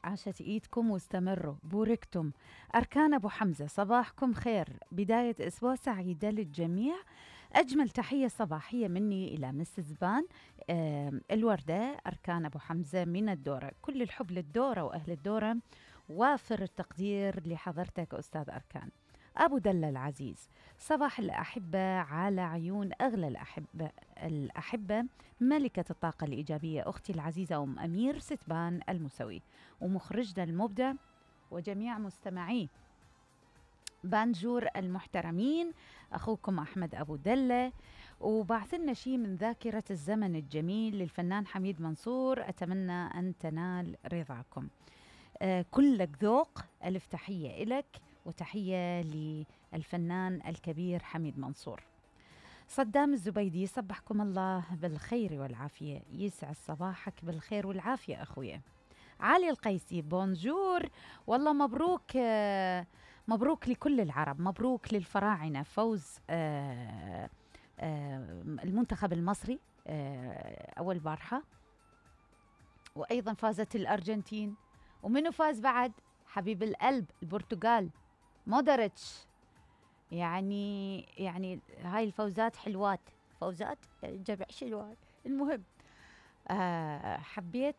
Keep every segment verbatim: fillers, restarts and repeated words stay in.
عاشت ايدكم واستمروا، بوركتم. أركان أبو حمزة، صباحكم خير، بداية أسبوع سعيدة للجميع. أجمل تحية صباحية مني إلى مسز بان آه الوردة. أركان أبو حمزة من الدورة، كل الحب للدورة وأهل الدورة، وافر التقدير لحضرتك أستاذ أركان. أبو دلة العزيز، صباح الأحبة على عيون أغلى الأحبة الأحبة ملكة الطاقة الإيجابية أختي العزيزة أم أمير ستبان المسوي، ومخرجنا المبدع وجميع مستمعي بانجور المحترمين. أخوكم أحمد أبو دلة، وبعث لنا شيء من ذاكرة الزمن الجميل للفنان حميد منصور، أتمنى أن تنال رضاكم. آه كلك ذوق، ألف تحية إلك وتحية للفنان الكبير حميد منصور. صدام الزبيدي، صبحكم الله بالخير والعافية، يسعد صباحك بالخير والعافية أخويا. علي القيسي، بونجور، والله مبروك آه مبروك لكل العرب، مبروك للفراعنة فوز آه آه المنتخب المصري آه أول بارحة، وأيضا فازت الأرجنتين، ومنو فاز بعد؟ حبيب القلب البرتغال مودريتش. يعني يعني هاي الفوزات حلوات، فوزات يعني جمع حلوات. المهم آه حبيت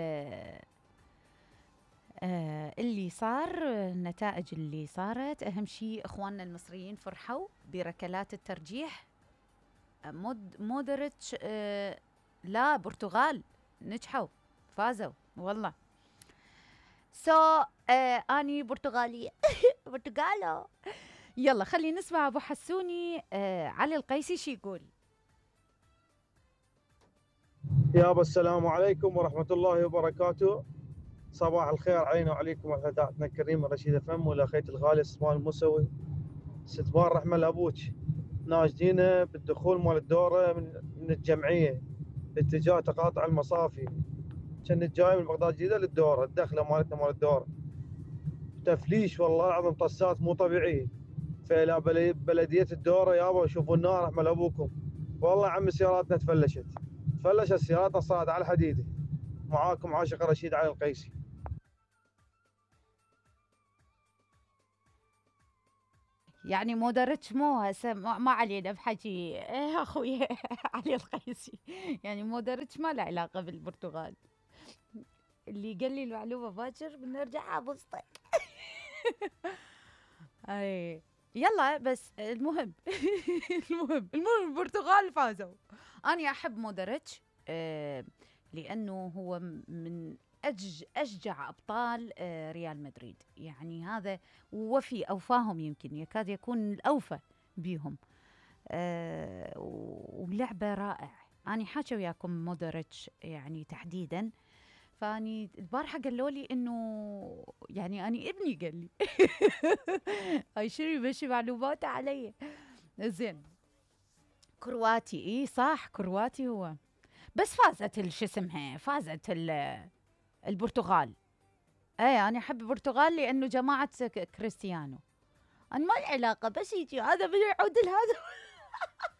آه اللي صار، النتائج اللي صارت. أهم شيء إخواننا المصريين فرحوا بركلات الترجيح. مود مودريتش آه لا برتغال نجحوا فازوا والله. سو so, آه أني برتغالية برتغالو. يلا خلينا نسمع أبو حسوني آه علي القيسي شي يقول. يابا السلام عليكم ورحمة الله وبركاته. صباح الخير علينا وعليكم وعلى فتاتنا الكريمة رشيدة فم والأخيت الغالي ستبان المسوي. ستبان رحمة لأبوك، ناشدينه بالدخول مال الدورة من, من الجمعية باتجاه تقاطع المصافي. كنت جاي من بغداد جديدة للدورة، الدخلة مالتنا مال الدورة تفليش والله العظيم، طسات مو طبيعية. فإلى بلدية الدورة يابا شوفوا النار رحمة لأبوكم. والله عم سياراتنا تفلشت تفلشت سياراتنا صارت على الحديدة. معاكم عاشق رشيد علي القيسي. يعني مودريتش مو هسه ما علينا بحكي إيه اخوي علي القيسي. يعني مودريتش ما له علاقه بالبرتغال. اللي قال لي المعلومه باكر بنرجع ابوسطك. اي يلا بس المهم المهم المهم البرتغال فازوا. انا احب مودريتش آه لانه هو من أج أشجع أبطال آه ريال مدريد، يعني هذا وفي أوفاهم، يمكن يكاد يكون الأوفى بيهم. آه ولعبة رائع. أنا حاجة وياكم مودريتش يعني تحديدا، فاني البارحة قالوا لي إنه يعني أنا ابني قال لي هاي شنو يمشي معلومات علي. زين كرواتي، اي صح كرواتي هو، بس فازت شو اسمها، فازت البرتغال. اي انا احب البرتغال لانه جماعه كريستيانو. انا ما العلاقه، بس يجي هذا من يعود لهذا